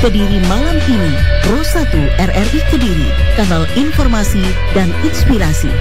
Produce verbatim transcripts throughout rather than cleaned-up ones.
Kediri malam ini, Pro satu R R I Kediri, kanal informasi dan inspirasi.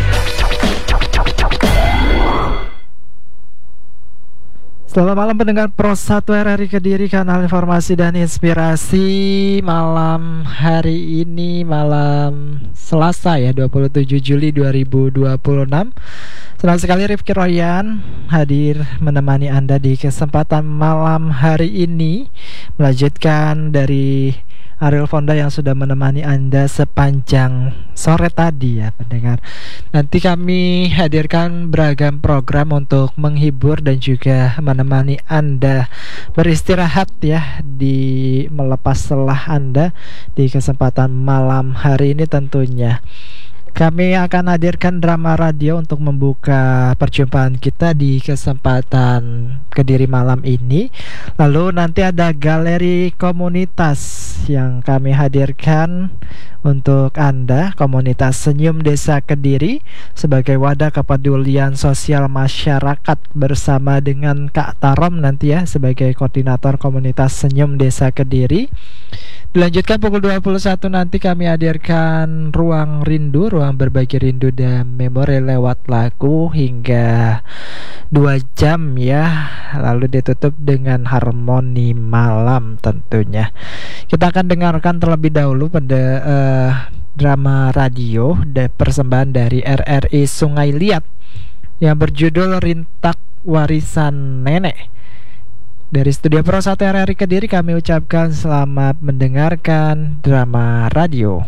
Selamat malam pendengar Pro satu R R I Kediri, kanal informasi dan inspirasi. Malam hari ini, malam Selasa ya, dua puluh tujuh Juli dua ribu dua puluh enam. Senang sekali Rifki Royan hadir menemani Anda di kesempatan malam hari ini, melanjutkan dari Ariel Fonda yang sudah menemani Anda sepanjang sore tadi ya pendengar. Nanti kami hadirkan beragam program untuk menghibur dan juga menemani Anda beristirahat ya, di melepas lelah Anda di kesempatan malam hari ini tentunya. Kami akan hadirkan drama radio untuk membuka perjumpaan kita di kesempatan Kediri malam ini. Lalu nanti ada galeri komunitas yang kami hadirkan untuk Anda, komunitas Senyum Desa Kediri, sebagai wadah kepedulian sosial masyarakat bersama dengan Kak Tarom nanti ya sebagai koordinator komunitas Senyum Desa Kediri. Dilanjutkan pukul dua puluh satu nanti kami hadirkan Ruang Rindu, ruang berbagi rindu dan memori lewat lagu hingga dua jam ya. Lalu ditutup dengan harmoni malam tentunya. Kita akan dengarkan terlebih dahulu pada uh, drama radio dan persembahan dari R R I Sungai Liat yang berjudul Rintak Warisan Nenek. Dari studio Pro satu R R I Kediri kami ucapkan selamat mendengarkan drama radio.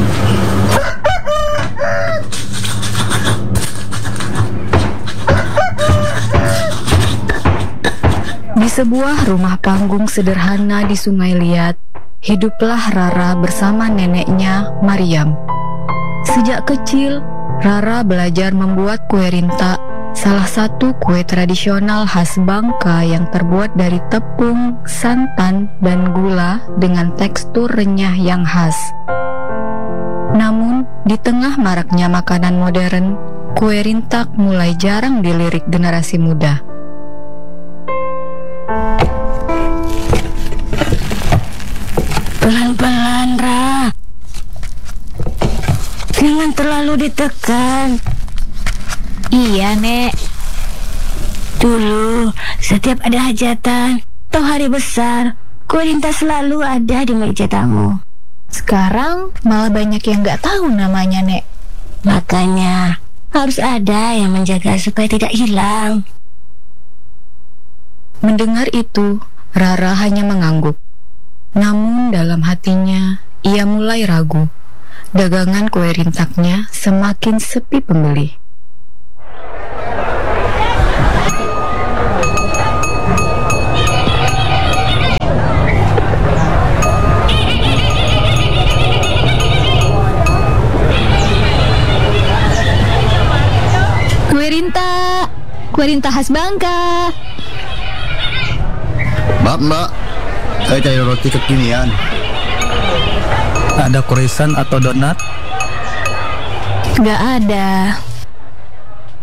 Di sebuah rumah panggung sederhana di Sungai Liat, hiduplah Rara bersama neneknya Mariam. Sejak kecil, Rara belajar membuat kue rintak, salah satu kue tradisional khas Bangka yang terbuat dari tepung, santan, dan gula dengan tekstur renyah yang khas. Namun, di tengah maraknya makanan modern, kue rintak mulai jarang dilirik generasi muda. Pelan-pelan, Ra. Jangan terlalu ditekan. Iya, Nek. Dulu, setiap ada hajatan atau hari besar, kue rintak selalu ada di meja tamu. Sekarang malah banyak yang gak tahu namanya, Nek. Makanya harus ada yang menjaga supaya tidak hilang. Mendengar itu, Rara hanya mengangguk. Namun dalam hatinya, ia mulai ragu. Dagangan kue rintaknya semakin sepi pembeli. Kue rintak, kue rintak khas Bangka. Mbak, mbak, saya cari roti kekinian. Ada kurisan atau donat? Gak ada.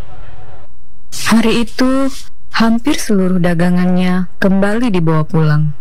Hari itu, hampir seluruh dagangannya kembali dibawa pulang.